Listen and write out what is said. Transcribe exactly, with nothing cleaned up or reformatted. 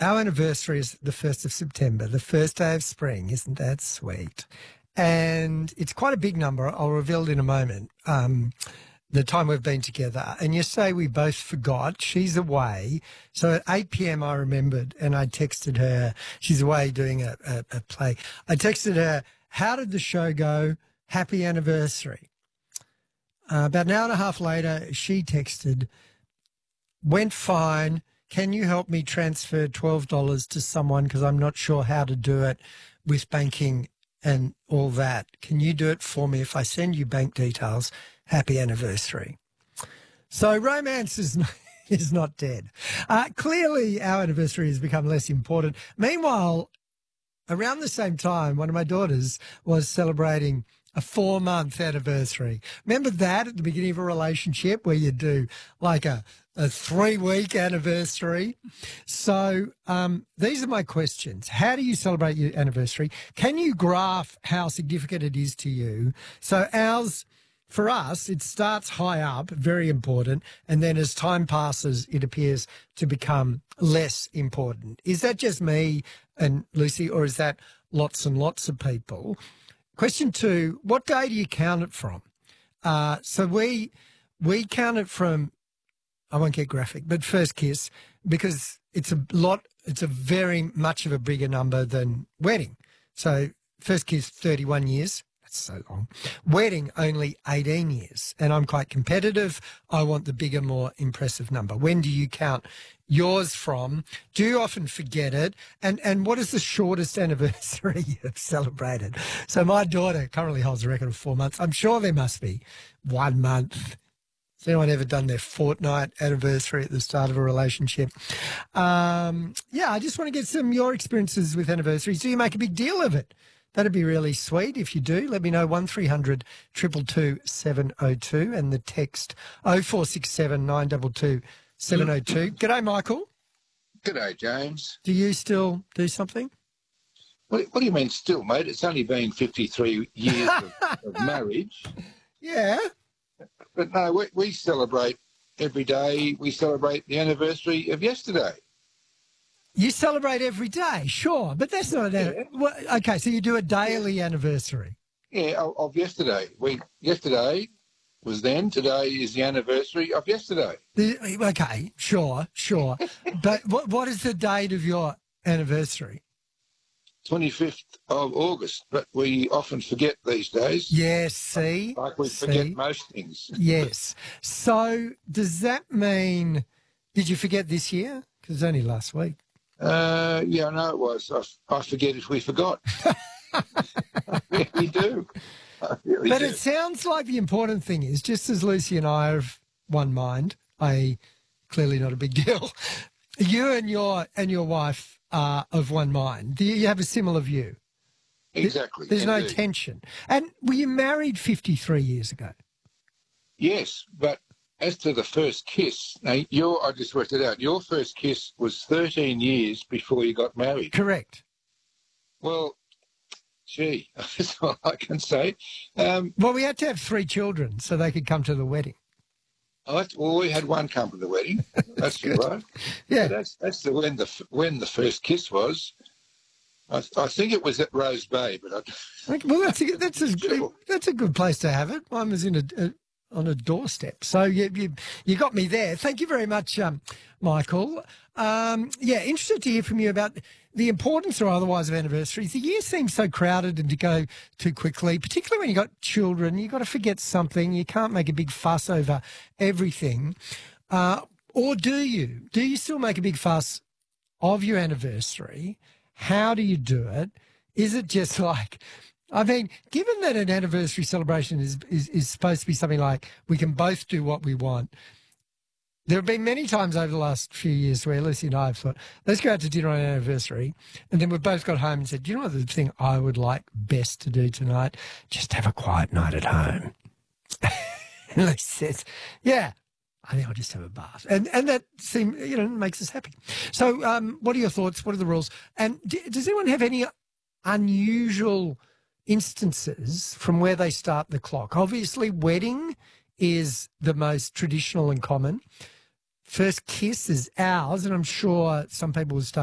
Our anniversary is the first of September, the first day of spring. Isn't that sweet? And it's quite a big number. I'll reveal it in a moment, um, the time we've been together. And yesterday we both forgot. She's away. So at eight p m I remembered and I texted her. She's away doing a, a, a play. I texted her, how did the show go? Happy anniversary. Uh, about an hour and a half later, she texted, went fine. Can you help me transfer twelve dollars to someone because I'm not sure how to do it with banking and all that. Can you do it for me if I send you bank details? Happy anniversary. So romance is not, is not dead. Uh, clearly, our anniversary has become less important. Meanwhile, around the same time, one of my daughters was celebrating a four-month anniversary. Remember that at the beginning of a relationship where you do like a, a three-week anniversary? So um, these are my questions. How do you celebrate your anniversary? Can you graph how significant it is to you? So ours, for us, it starts high up, very important, and then as time passes, it appears to become less important. Is that just me and Lucy, or is that lots and lots of people? Question two, what day do you count it from? Uh, so we we count it from, I won't get graphic, but first kiss, because it's a lot, it's a very much of a bigger number than wedding. So first kiss, thirty-one years. That's so long. Wedding, only eighteen years. And I'm quite competitive. I want the bigger, more impressive number. When do you count yours from? Do you often forget it? And and what is the shortest anniversary you've celebrated? So my daughter currently holds a record of four months. I'm sure there must be one month. Has anyone ever done their fortnight anniversary at the start of a relationship? Um, yeah, I just want to get some of your experiences with anniversaries. Do you make a big deal of it? That'd be really sweet. If you do, let me know. one three hundred two two two seven oh two and the text oh four six seven nine two two seven oh two. G'day, Michael. G'day, James. Do you still do something? What, what do you mean still, mate? It's only been fifty-three years of, of marriage. Yeah. But no, we, we celebrate every day. We celebrate the anniversary of yesterday. You celebrate every day, sure, but that's not an Yeah. well, okay, so you do a daily yeah. anniversary. Yeah, of, of yesterday. We Yesterday was then. Today is the anniversary of yesterday. The, okay, sure, sure. But what what is the date of your anniversary? twenty-fifth of August, but we often forget these days. Yes, see? Like we see? forget most things. Yes. So does that mean, did you forget this year? Because it's only last week. Uh, yeah, I know it was. I, I forget if we forgot. I really do. I really but do. it sounds like the important thing is, just as Lucy and I are of one mind, that is clearly not a big deal, you and your and your wife are of one mind. Do you have a similar view? Exactly. There's indeed. no tension. And were you married fifty-three years ago? Yes, but as to the first kiss, now your I just worked it out. Your first kiss was thirteen years before you got married. Correct. Well, gee, that's all I can say. Um, well, we had to have three children so they could come to the wedding. I, well, we had one come to the wedding. That's, that's right. Yeah, but that's that's the when the when the first kiss was. I, I think it was at Rose Bay, but I. Okay, well, that's a, that's a Sure. that's a good place to have it. Mine was in a, a on a doorstep. So you, you you got me there. Thank you very much, um, Michael. Um, yeah, interested to hear from you about the importance or otherwise of anniversaries. The year seems so crowded and to go too quickly, particularly when you've got children. You've got to forget something. You can't make a big fuss over everything. Uh, or do you? Do you still make a big fuss of your anniversary? How do you do it? Is it just like... I mean, given that an anniversary celebration is, is, is supposed to be something like we can both do what we want, there have been many times over the last few years where Lucy and I have thought, let's go out to dinner on an anniversary, and then we've both got home and said, do you know what the thing I would like best to do tonight? Just have a quiet night at home. And Lucy says, yeah, I think I'll just have a bath. And and that seems, you know, makes us happy. So um, what are your thoughts? What are the rules? And do, does anyone have any unusual instances from where they start the clock? Obviously, wedding is the most traditional and common. First kiss is ours, and I'm sure some people will start